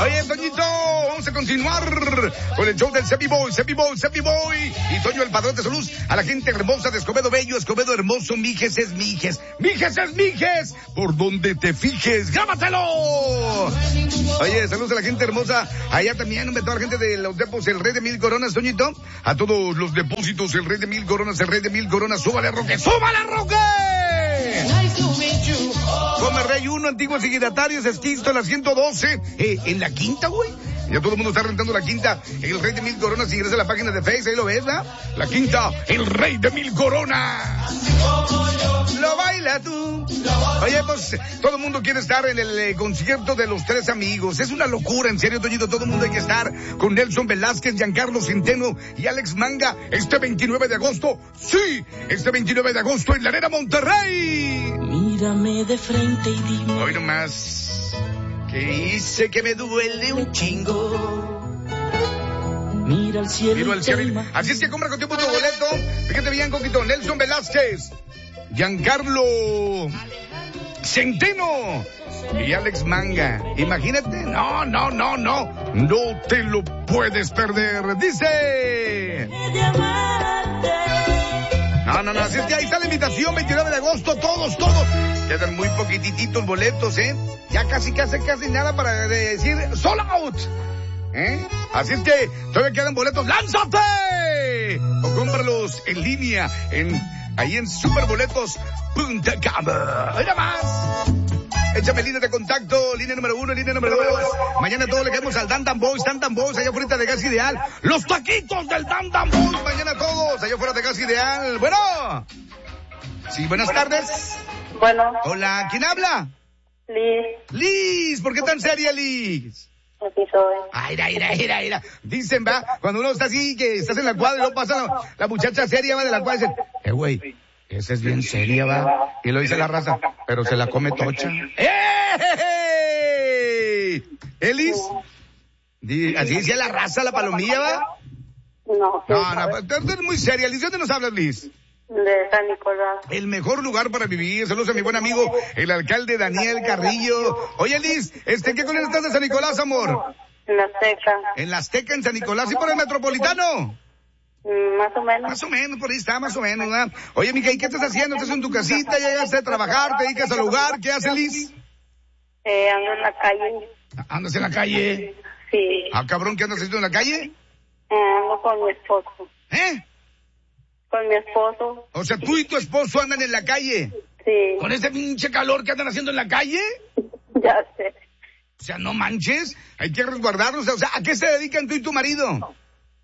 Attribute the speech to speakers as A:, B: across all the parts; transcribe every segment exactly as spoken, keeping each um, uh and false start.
A: Oye, Toñito, vamos a continuar con el show del Sepi Boy, Sepi Boy, Sepi Boy. Y Toño, el padrón de salud, a la gente hermosa de Escobedo Bello, Escobedo Hermoso, Mijes es Mijes, Mijes es Mijes, por donde te fijes, ¡grábatelo! Oye, saludos a la gente hermosa, allá también, a toda la gente de los depósitos, el Rey de Mil Coronas, Toñito, a todos los depósitos, el Rey de Mil Coronas, el Rey de Mil Coronas, súbale, Roque, súbale, Roque. Come Rey uno, antiguos signatarios, Esquisto, la ciento doce, eh, en la quinta, güey. Ya todo el mundo está rentando la quinta, el Rey de Mil Coronas, ingresa a la página de Facebook, ahí lo ves, ¿verdad? La quinta, el Rey de Mil Coronas. Lo baila tú. Oye, pues, todo el mundo quiere estar en el eh, concierto de los tres amigos. Es una locura, en serio, Toñito, todo el mundo hay que estar con Nelson Velázquez, Giancarlo Centeno y Alex Manga este veintinueve de agosto. Sí, este veintinueve de agosto en la Arena Monterrey.
B: Mírame de frente y dime.
A: Hoy nomás, que hice que me duele un chingo.
B: Mira al cielo.
A: Miro al cielo. Así es que compra con tiempo tu boleto. Fíjate bien, Coquito. Nelson Velázquez, Giancarlo Centeno y Alex Manga. Imagínate. No, no, no, no. No te lo puedes perder. Dice. No, no, no. Así es que ahí está la invitación. veintinueve de agosto. Todos, todos. Quedan muy poquititos boletos, ¿eh? Ya casi, casi, casi nada para decir sold out. ¿Eh? Así es que todavía quedan boletos. ¡Lánzate! O cómpralos en línea en ahí en superboletos punto com. ¡Oiga más! Échame línea de contacto, línea número uno, línea número dos. Mañana todos le caemos al Dan Dan Boys, Dan Dan Boys, allá afuera de Gas Ideal. Los taquitos del Dan Dan Boys, mañana todos, allá afuera de Gas Ideal. Bueno. Sí, buenas tardes.
C: Bueno.
A: Hola, ¿quién habla?
C: Liz.
A: Liz, ¿por qué tan seria, Liz?
C: Así soy.
A: Ay, ira, ira, ira, ira. Dicen, va, cuando uno está así, que estás en la cuadra y luego pasa la, la muchacha seria, va, de la cuadra y dicen, eh, güey, esa es bien seria, va. Y lo dice la raza, pero se la come tocha. ¡Eh! ¿Elis? Di- Así decía la raza, la palomilla, va.
C: No,
A: No, no, pues, tú eres muy seria, Liz. ¿De dónde nos hablas, Liz?
C: de San Nicolás.
A: El mejor lugar para vivir. Saludos a mi buen amigo, el alcalde Daniel Carrillo. Oye, Liz, este, ¿qué colonia estás de San Nicolás, amor?
C: En la Azteca.
A: En la Azteca, en San Nicolás, y por el Metropolitano.
C: Mm, Más o menos.
A: Más o menos, por ahí está, más o menos, ¿verdad? Oye, Mica, ¿y qué estás haciendo? ¿Estás en tu casita? ¿Llegaste a trabajar? ¿Te dedicas al lugar? ¿Qué haces, Liz?
C: Eh, ando en la calle.
A: ¿Andas en la calle?
C: Sí.
A: Ah, cabrón, ¿qué andas haciendo en la calle?
C: Eh, ando con mi esposo.
A: ¿Eh?
C: Con mi esposo.
A: O sea, tú y tu esposo andan en la calle.
C: Sí.
A: ¿Con ese pinche calor que andan haciendo en la calle?
C: Ya sé.
A: O sea, no manches, hay que resguardarlos. O sea, ¿a qué se dedican tú y tu marido?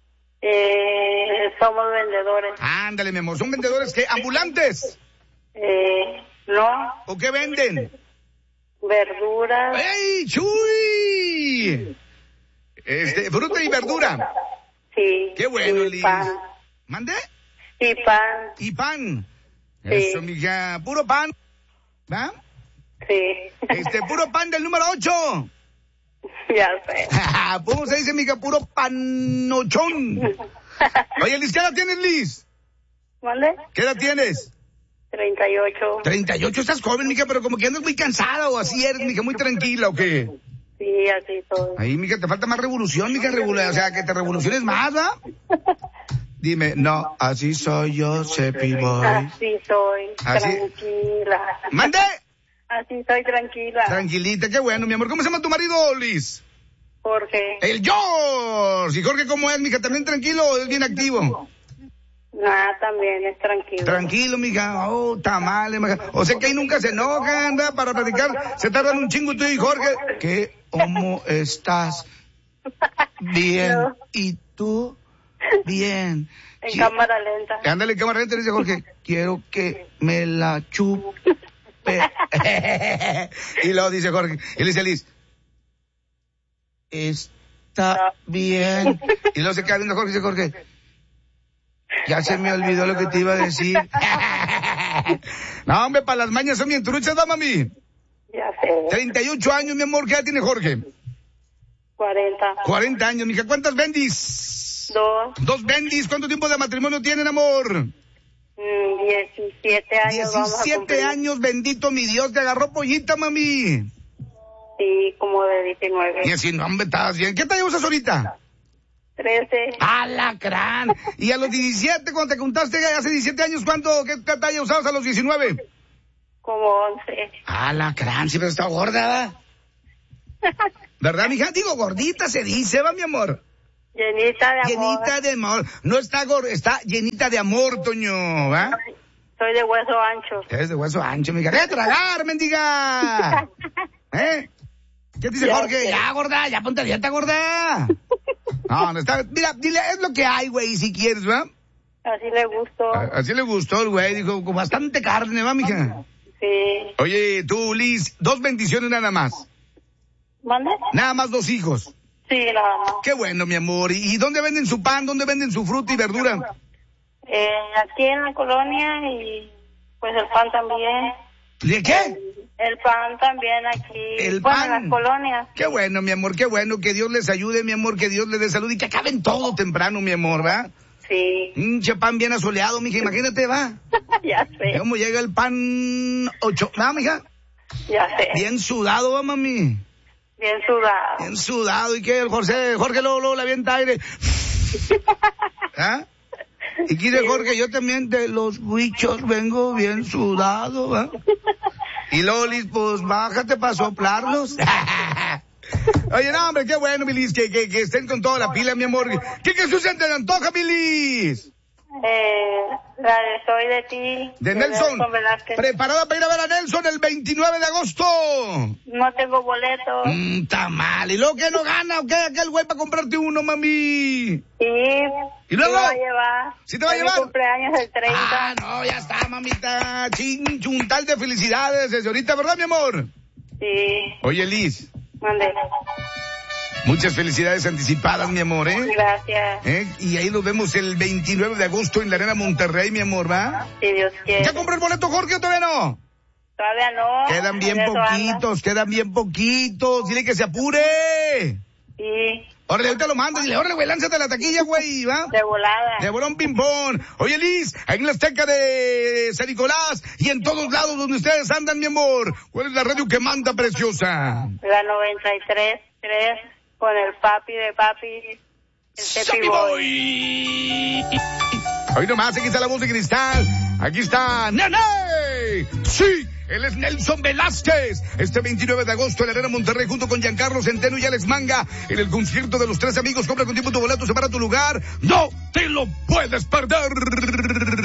C: Eh, somos vendedores.
A: Ándale, mi amor, ¿son vendedores qué? ¿Ambulantes?
C: Eh, no.
A: ¿O qué venden?
C: Verduras.
A: ¡Ey, chuy! Este, fruta y verdura.
C: Sí.
A: Qué bueno,
C: y
A: Liz.
C: pan.
A: ¿Mande?
C: Y pan.
A: Y pan.
C: Sí.
A: Eso, mija, puro pan. ¿Va?
C: Sí.
A: Este, puro pan del número ocho.
C: Ya sé.
A: ¿Cómo se dice, mija? Puro panochón. Oye, Liz, ¿qué edad tienes, Liz?
C: ¿Mande?
A: ¿Qué edad tienes?
C: treinta y ocho.
A: treinta y ocho, estás joven, mija, pero como que andas muy cansada o así eres, mija, muy tranquila, ¿o qué?
C: Sí, así soy.
A: Ahí, mija, te falta más revolución, mija, revolu- o sea, que te revoluciones más, ¿va? Dime, no, así soy yo, Sepi Boy.
C: Así soy.
A: Así-
C: Tranquila.
A: ¡Mande!
C: Así soy tranquila.
A: Tranquilita, qué bueno, mi amor. ¿Cómo se llama tu marido, Liz?
C: Jorge.
A: El George. ¿Y Jorge cómo es, mija? ¿También tranquilo o es bien activo?
C: Nada, también es tranquilo.
A: Tranquilo, mija. Oh, tamales, mija. O sea que ahí nunca se enojan, anda, para platicar. Se tardan un chingo tú y Jorge. ¿Qué? ¿Cómo estás? Bien.
C: No.
A: ¿Y tú? Bien.
C: En
A: Sí.
C: cámara lenta.
A: Ándale, cámara lenta, dice Jorge. Quiero que me la chupe. Y luego dice Jorge. Y le dice Liz. Está bien. Y luego se queda viendo Jorge y dice Jorge. Ya se me olvidó lo que te iba a decir. No, hombre, para las mañas son bien truchas, ¿da, mami?
C: Ya sé.
A: treinta y ocho años, mi amor, ¿qué edad tiene Jorge?
C: cuarenta.
A: cuarenta años, mija. ¿Cuántas bendis?
C: Dos.
A: Dos bendis. ¿Cuánto tiempo de matrimonio tienen, amor?
C: Mm, diecisiete años. Vamos a
A: diecisiete
C: cumplir.
A: años, bendito mi Dios. Te agarró pollita, mami.
C: Sí, como de diecinueve.
A: diecinueve, hombre, estabas bien. ¿Qué talla usas ahorita?
C: trece.
A: ¡Alacrán! Y a los diecisiete, cuando te contaste hace diecisiete años, ¿cuánto, qué talla usabas a los diecinueve?
C: Como once.
A: ¡Alacrán! Siempre está gorda, ¿verdad? ¿Verdad, mija? Digo, gordita se dice, va, mi amor.
C: Llenita de amor.
A: Llenita de amor. No está gorda, está llenita de amor, Toño, ¿va?
C: Soy de hueso ancho.
A: Es de hueso ancho, mija. ¡Deja de tragar, mendiga! ¿Eh? ¿Qué te dice
C: Ya
A: Jorge?
C: sé.
A: Ya, gorda, ya ponte a dieta, gorda. No, no está. Mira, dile, es lo que hay, güey, si quieres, ¿va?
C: Así le gustó.
A: A- Así le gustó el güey, dijo, con bastante carne, ¿va, mija?
C: Sí.
A: Oye, tú, Liz, dos bendiciones nada más.
C: ¿Mande?
A: Nada más dos hijos.
C: Sí, nada más.
A: Qué bueno, mi amor. ¿Y y dónde venden su pan? ¿Dónde venden su fruta y verdura?
C: Eh, aquí en la colonia y pues el pan también.
A: ¿De qué?
C: El pan también aquí.
A: El
C: bueno,
A: pan.
C: en las colonias.
A: Qué bueno, mi amor, qué bueno. Que Dios les ayude, mi amor, que Dios les dé salud y que acaben todo temprano, mi amor, ¿va?
C: Sí.
A: Un pan bien asoleado, mija, imagínate, ¿va?
C: Ya sé.
A: ¿Cómo llega el pan ocho? ¿Va, mija?
C: Ya sé.
A: Bien sudado, ¿va, mami?
C: Bien sudado.
A: Bien sudado. ¿Y qué? El Jorge, Jorge luego, luego le avienta aire. ¿Ah? Y quiere Jorge, yo también de los huichos vengo bien sudado, ¿va? Y Lolis, pues bájate para soplarlos. Oye, no, hombre, qué bueno, Milis, que, que, que estén con toda la pila, mi amor. ¿Qué Jesús se te antoja, Milis?
C: Eh, la de Soy de ti.
A: De Nelson.
C: Velázquez.
A: ¿Preparada para ir a ver a Nelson el veintinueve de agosto?
C: No tengo boleto.
A: Mmm, está mal. ¿Y luego qué no gana? ¿O qué? Aquel güey para comprarte uno,
C: Sí.
A: mami.
C: ¿Y
A: luego?
C: me va a llevar?
A: ¿Sí te va a
C: Es
A: llevar?
C: Mi cumpleaños el treinta.
A: Ah, no, ya está, mamita. Chin, chuntal de felicidades desde ahorita, ¿verdad, mi amor?
C: Sí.
A: Oye, Liz,
C: Mande.
A: muchas felicidades anticipadas, mi amor, ¿eh?
C: Gracias.
A: ¿Eh? Y ahí nos vemos el veintinueve de agosto en la Arena Monterrey, mi amor, ¿va?
C: Si Dios quiere.
A: ¿Ya compró el boleto, Jorge, o todavía no?
C: Todavía no.
A: Quedan bien
C: En eso anda.
A: poquitos, quedan bien poquitos. Dile que se apure.
C: Sí.
A: Órale, ahorita lo mando. Dile, órale, güey, lánzate a la taquilla, güey, ¿va?
C: De volada.
A: De bolón ping-pong. Oye, Liz, ahí en la Azteca de San Nicolás y en todos lados donde ustedes andan, mi amor. ¿Cuál es la radio que manda, preciosa?
C: La noventa y tres, tres, con el papi de papi, el
A: ¡Sapi
C: Tepi Boy.
A: Boy! Hoy nomás, aquí está la voz de cristal. Aquí está Nene. Sí, él es Nelson Velázquez. Este veintinueve de agosto en la Arena Monterrey junto con Giancarlo Centeno y Alex Manga en el concierto de los tres amigos. Compra con tiempo tu boleto, separa tu lugar. No te lo puedes perder.